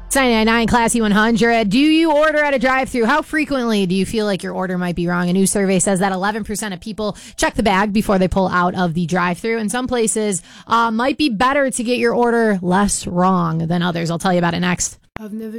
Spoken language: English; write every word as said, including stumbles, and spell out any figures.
It's nine ninety-nine Classy one hundred. Do you order at a drive-thru? How frequently do you feel like your order might be wrong? A new survey says that eleven percent of people check the bag before they pull out of the drive-thru. And some places uh, might be better to get your order less wrong than others. I'll tell you about it next. I've never